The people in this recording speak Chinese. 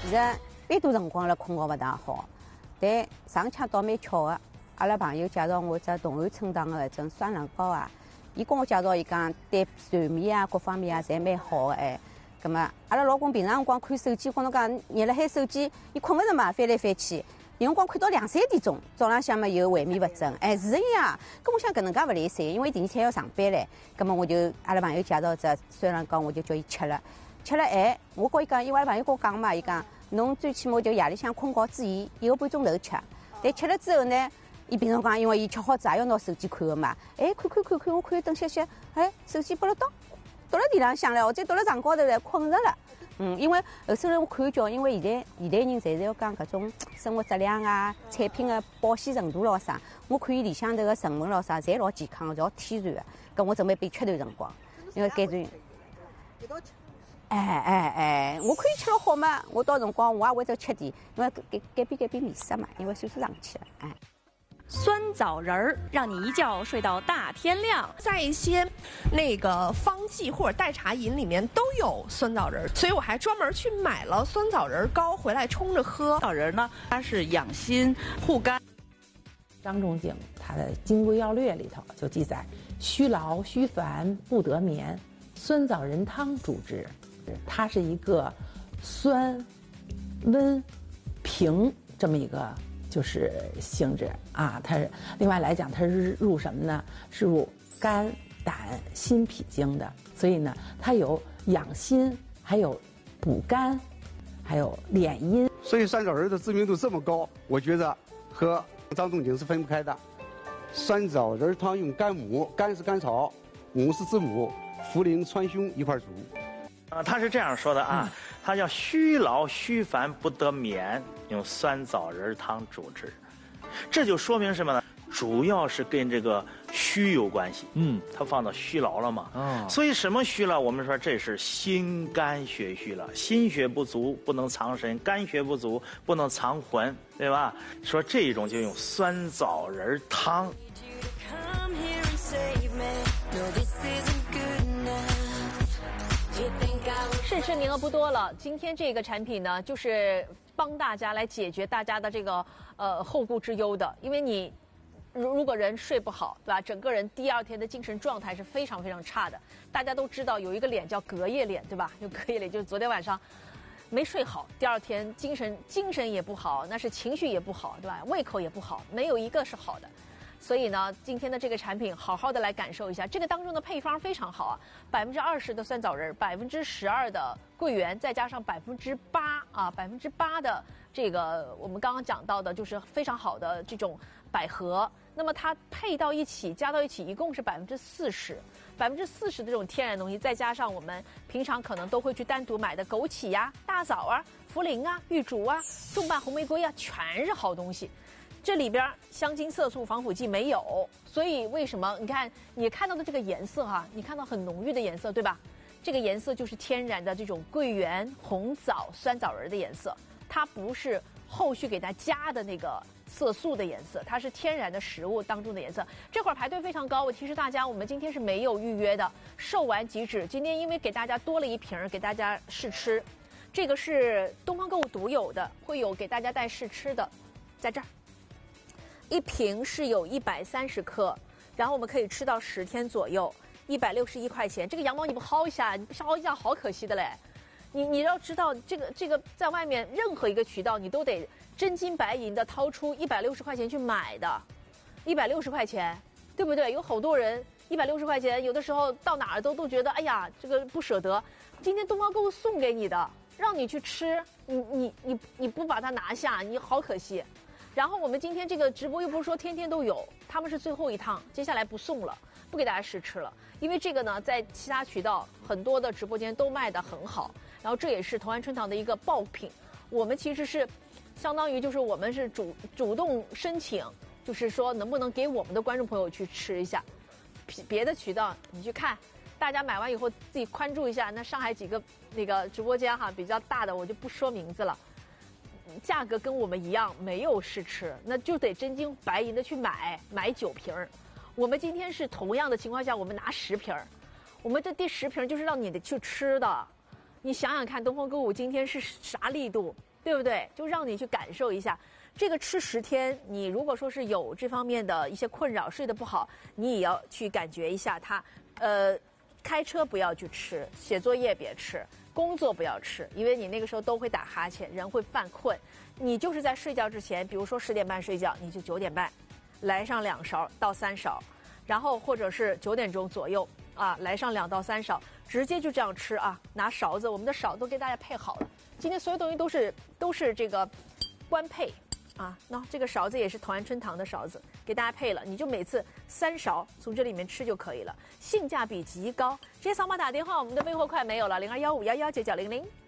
其实蛮多辰光辣困觉勿大好，但上腔倒蛮巧个。阿拉朋友介绍我只同安春堂个搿种酸软膏啊，伊跟我介绍，伊讲对睡眠啊各方面啊侪蛮好个哎。葛末阿拉老公平常辰光看手机，跟侬讲热辣海手机，伊困勿着嘛，翻来翻去，有辰光看到2、3点钟，早浪向嘛又萎靡不振，哎是个呀。咁我想搿能介勿来三，因为第二天要上班唻。葛末我就阿拉朋友介绍只酸软膏，我就叫伊吃了。吃了哎，我跟伊讲，因为阿拉朋友跟我讲嘛，伊讲侬最起码就夜里向困觉之前1个半钟头吃。但吃了之后呢，伊平常讲，因为伊吃好子也要拿手机看个嘛，哎看，我看等歇歇，哎手机拨了倒了地浪向了，或者倒了床高头来困着了。因为后首来我看叫，因为现代人侪是要讲搿种生活质量啊、产品的保鲜程度咯啥，我看伊里向头个成分咯啥，侪老健康个，老天然个。搿我准备备吃段辰光，因为改段。我看伊吃了好嘛，我到辰光我也会再吃点，因为改变面色嘛，因为岁数上去了，哎。 酸枣仁儿让你一觉睡到大天亮， 在一些那个方剂或者代茶饮里面都有酸枣仁儿，所以我还专门去买了酸枣仁膏回来冲着喝。 枣仁呢，它是养心护肝。 张仲景他的《金匮要略》里头就记载：虚劳虚烦不得眠，酸枣仁汤主之。它是一个酸、温、平这么一个就是性质啊。它是另外来讲，它是入什么呢？是入肝、胆、心、脾经的。所以呢，它有养心，还有补肝，还有敛阴。 所以酸枣仁的知名度这么高，我觉得和张仲景是分不开的。酸枣仁汤用干母，干是甘草，母是知母，茯苓、川芎一块煮。 他是这样说的啊，他叫虚劳虚烦不得眠，用酸枣仁汤主之。这就说明什么呢？主要是跟这个虚有关系。他放到虚劳了嘛。所以什么虚了？我们说这是心肝血虚了，心血不足不能藏神，肝血不足不能藏魂，对吧？说这种就用酸枣仁汤。 试吃名额不多了，今天这个产品呢，就是帮大家来解决大家的这个后顾之忧的。因为你如果人睡不好，对吧？整个人第二天的精神状态是非常非常差的。大家都知道有一个脸叫隔夜脸，对吧？就隔夜脸，就是昨天晚上没睡好，第二天精神也不好，那是情绪也不好，对吧？胃口也不好，没有一个是好的。所以呢，今天的这个产品好好的来感受一下，这个当中的配方非常好啊，20%的酸枣仁，12%的桂圆，再加上8%啊，8%的这个我们刚刚讲到的，就是非常好的这种百合。那么它配到一起，加到一起，一共是40%，40%的这种天然东西，再加上我们平常可能都会去单独买的枸杞呀、大枣啊、茯苓啊、玉竹啊、重瓣红玫瑰啊，全是好东西。这里边香精、色素、防腐剂没有，所以为什么你看到的这个颜色哈，你看到很浓郁的颜色，对吧？这个颜色就是天然的这种桂圆、红枣、酸枣仁的颜色，它不是后续给它加的那个色素的颜色，它是天然的食物当中的颜色。这会儿排队非常高，我提示大家，我们今天是没有预约的，售完即止。今天因为给大家多了一瓶，给大家试吃，这个是东方购物独有的，会有给大家带试吃的，在这儿。一瓶是有130克，然后我们可以吃到10天左右，161块钱。这个羊毛你不薅一下，你不薅一下好可惜的嘞。你要知道，这个在外面任何一个渠道你都得真金白银的掏出160块钱去买的，160块钱，对不对？有好多人160块钱，有的时候到哪儿都觉得哎呀这个不舍得。今天东方购物送给你的，让你去吃，你不把它拿下，你好可惜。然后我们今天这个直播又不是说天天都有，他们是最后一趟，接下来不送了，不给大家试吃了，因为这个呢在其他渠道很多的直播间都卖得很好，然后这也是同安春堂的一个爆品。我们其实是相当于就是我们是主动申请，就是说能不能给我们的观众朋友去吃一下，别的渠道你去看，大家买完以后自己关注一下。那上海几个那个直播间哈比较大的我就不说名字了。价格跟我们一样，没有试吃，那就得真金白银的去买9瓶。我们今天是同样的情况下，我们拿10瓶，我们这第10瓶就是让你得去吃的。你想想看，东方购物今天是啥力度？ 对不对？就让你去感受一下。这个吃10天，你如果说是有这方面的一些困扰，睡得不好，你也要去感觉一下它。开车不要去吃，写作业别吃，工作不要吃，因为你那个时候都会打哈欠，人会犯困。你就是在睡觉之前，比如说10点半睡觉，你就9点半来上2勺到3勺，然后或者是9点钟左右啊，来上2到3勺，直接就这样吃啊。拿勺子，我们的勺都给大家配好了。今天所有东西都是这个官配。啊，那这个勺子也是同安春堂的勺子，给大家配了，你就每次3勺从这里面吃就可以了，性价比极高。直接扫码打电话，我们的备货快没有了，0215119900。